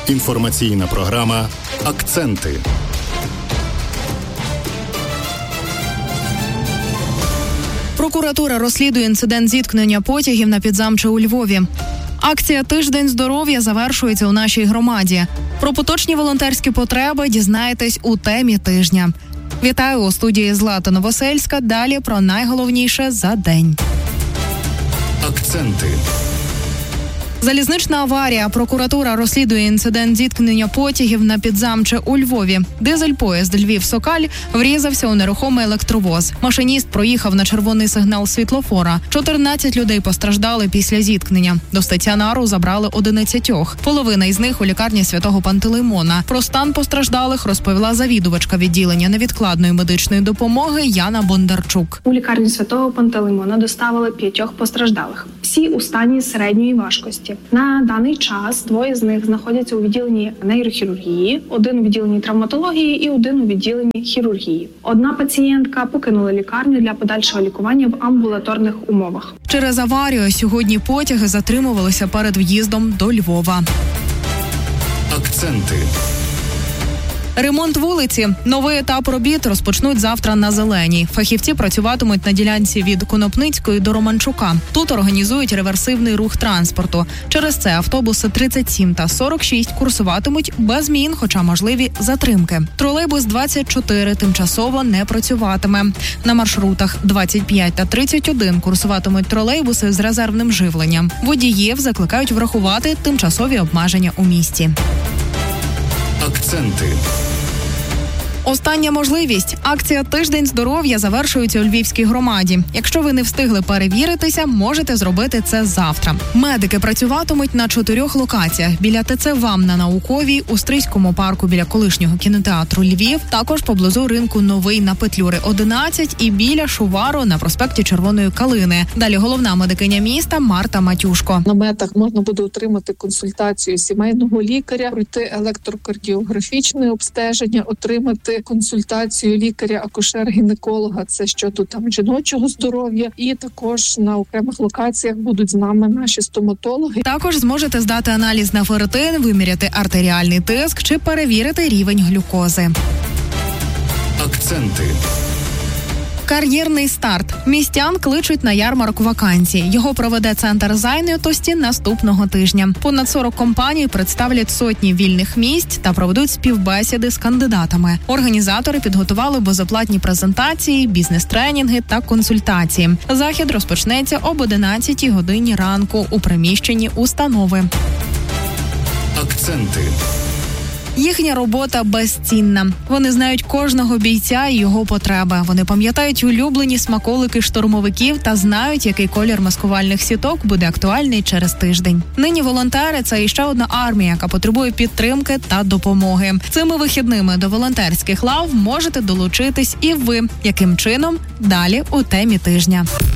Інформаційна програма «Акценти». Прокуратура розслідує інцидент зіткнення потягів на Підзамче у Львові. Акція «Тиждень здоров'я» завершується у нашій громаді. Про поточні волонтерські потреби дізнаєтесь у темі тижня. Вітаю у студії Злата Новосельська. Далі про найголовніше за день. Акценти. Залізнична аварія. Прокуратура розслідує інцидент зіткнення потягів на Підзамче у Львові. Дизель-поїзд Львів-Сокаль врізався у нерухомий електровоз. Машиніст проїхав на червоний сигнал світлофора. 14 людей постраждали після зіткнення. До стаціонару забрали 11. Половина із них у лікарні Святого Пантелеймона. Про стан постраждалих розповіла завідувачка відділення невідкладної медичної допомоги Яна Бондарчук. У лікарні Святого Пантелеймона доставили 5 постраждалих. Всі у стані середньої важкості. На даний час 2 з них знаходяться у відділенні нейрохірургії, 1 у відділенні травматології і 1 у відділенні хірургії. Одна пацієнтка покинула лікарню для подальшого лікування в амбулаторних умовах. Через аварію сьогодні потяги затримувалися перед в'їздом до Львова. Акценти. Ремонт вулиці. Новий етап робіт розпочнуть завтра на Зеленій. Фахівці працюватимуть на ділянці від Конопницької до Романчука. Тут організують реверсивний рух транспорту. Через це автобуси 37 та 46 курсуватимуть без змін, хоча можливі затримки. Тролейбус 24 тимчасово не працюватиме. На маршрутах 25 та 31 курсуватимуть тролейбуси з резервним живленням. Водіїв закликають врахувати тимчасові обмеження у місті. Акценти. Остання можливість. Акція «Тиждень здоров'я» завершується у Львівській громаді. Якщо ви не встигли перевіритися, можете зробити це завтра. Медики працюватимуть на 4 локаціях. Біля ТЦ «ВАМ» на Науковій, у Стрийському парку біля колишнього кінотеатру «Львів», також поблизу ринку «Новий» на Петлюри 11 і біля Шувару на проспекті Червоної Калини. Далі головна медикиня міста Марта Матюшко. На метах можна буде отримати консультацію сімейного лікаря, пройти електрокардіографічне обстеження, отримати консультацію лікаря-акушер-гінеколога, це щодо жіночого здоров'я, і також на окремих локаціях будуть з нами наші стоматологи. Також зможете здати аналіз на ферритин, виміряти артеріальний тиск чи перевірити рівень глюкози. Акценти. Кар'єрний старт. Містян кличуть на ярмарок вакансій. Його проведе центр зайнятості наступного тижня. Понад 40 компаній представлять сотні вільних місць та проведуть співбесіди з кандидатами. Організатори підготували безоплатні презентації, бізнес-тренінги та консультації. Захід розпочнеться об 11 годині ранку у приміщенні установи. Акценти. Їхня робота безцінна. Вони знають кожного бійця і його потреби. Вони пам'ятають улюблені смаколики штурмовиків та знають, який колір маскувальних сіток буде актуальний через тиждень. Нині волонтери – це іще одна армія, яка потребує підтримки та допомоги. Цими вихідними до волонтерських лав можете долучитись і ви. Яким чином? Далі у темі тижня.